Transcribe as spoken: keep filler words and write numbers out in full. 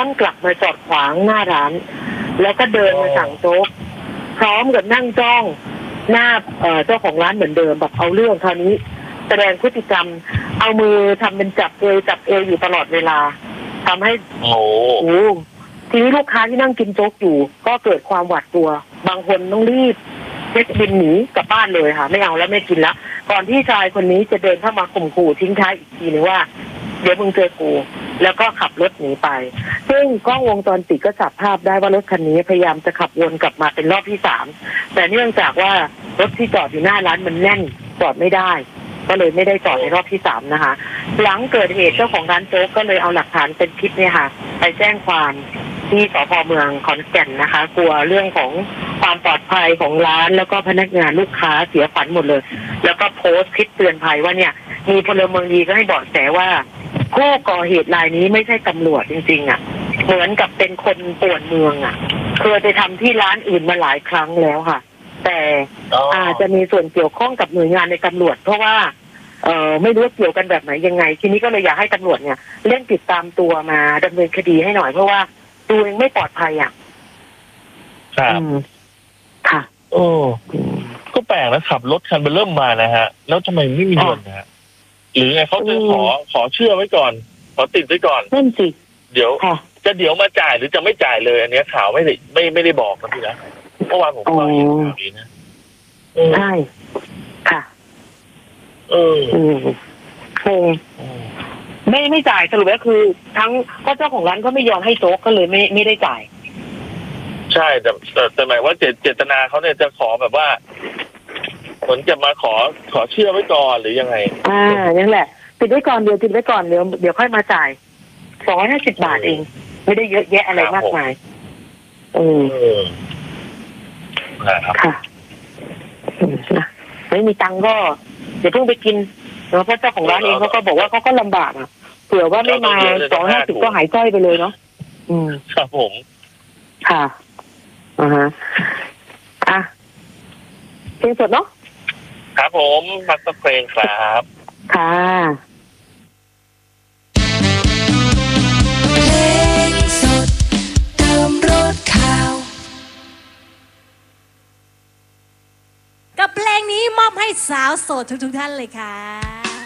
อนกลับมาจอดขวางหน้าร้านแล้วก็เดินมาสั่งโจ๊กพร้อมกับนั่งจ้องหน้าเอ่อเจ้าของร้านเหมือนเดิมแบบเอาเรื่องคราวนี้แสดงพฤติกรรมเอามือทำเป็นจับเอวจับเอวอยู่ตลอดเวลาทำให้โอ้โหทีนี้ลูกค้าที่นั่งกินโจ๊กอยู่ก็เกิดความหวาดกลัวบางคนต้องรีบเช็คบินหนีกลับบ้านเลยค่ะไม่เอาแล้วไม่กินแล้วก่อนที่ชายคนนี้จะเดินเข้ามาข่มขู่ทิ้งท้ายอีกทีนึงว่าเดี๋ยวมึงเจอกูแล้วก็ขับรถหนีไปซึ่งกล้องวงจรปิดก็จับภาพได้ว่ารถคันนี้พยายามจะขับวนกลับมาเป็นรอบที่สามแต่เนื่องจากว่ารถที่จอดอยู่หน้าร้านมันแน่นจอดไม่ได้ก็เลยไม่ได้จอดในรอบที่สามนะคะหลังเกิดเหตุเจ้าของร้านโจ๊กก็เลยเอาหลักฐานเป็นคลิปเนี่ยค่ะไปแจ้งความที่สภ.เมืองขอนแก่นนะคะกลัวเรื่องของความปลอดภัยของร้านแล้วก็พนักงานลูกค้าเสียขวัญหมดเลยแล้วก็โพสต์คลิปเตือนภัยว่าเนี่ยมีพลเมืองดีก็ให้เบาะแสว่าผู้ก่อเหตุรายนี้ไม่ใช่ตำรวจจริงๆอ่ะเหมือนกับเป็นคนป่วนเมืองอ่ะเคยไปทำที่ร้านอื่นมาหลายครั้งแล้วค่ะแต่อาจจะมีส่วนเกี่ยวข้องกับหน่วยงานในตำรวจเพราะว่าเอ่อไม่รู้เกี่ยวกันแบบไหนยังไงทีนี้ก็เลยอยากให้ตำรวจเนี่ยเร่งติดตามตัวมาดำเนินคดีให้หน่อยเพราะว่าดูเองไม่ปลอดภัยอ่ะครับค่ะโอ้ก็แปลกนะขับรถคันเบอร์เริ่มมานะฮะแล้วทำไมไม่มีเงินนะฮะหรือไงเขาจะขอขอเชื่อไว้ก่อนขอติดไว้ก่อนนั่นสิเดี๋ยวจะเดี๋ยวมาจ่ายหรือจะไม่จ่ายเลยอันนี้ข่าวไม่ได้ไม่ไม่ได้บอกนะพี่นะเมื่อวานผมก็เห็นข่าวนี้นะใช่ค่ะเออคงไม่ไม่จ่ายสรุปแล้วคือทั้งก็เจ้าของร้านก็ไม่ยอมให้โจ๊กก็เลยไม่ไม่ได้จ่ายใช่แต่แต่แต่หมายว่าเจตนาเขาเนี่ยจะขอแบบว่าผลจะมาขอขอเชื่อไว้ก่อนหรือยังไงอ่ายังแหละติดไว้ก่อนเดี๋ยวติดไว้ก่อนเดี๋ยวเดี๋ยวค่อยมาจ่ายสองร้อยห้าสิบบาทเองไม่ได้เยอะแยะอะไรมากมายเออนะครับค่ะนะไม่มีตังก็เดี๋ยวเพิ่งไปกินเพราะเจ้าของร้านเองเขาก็บอกว่าเขาก็ลำบากอ่ะเผื่อว่าไม่มาสองห้าสิบก็หายจ้อยไปเลยเนาะอืมครับผมค่ะอ่าฮะอ่ะเพลงสดเนาะครับผมพักสักเพลงครับค่ะเพลงสดเติมรสข่าวกับเพลงนี้มอบให้สาวโสดทุกๆท่านเลยค่ะ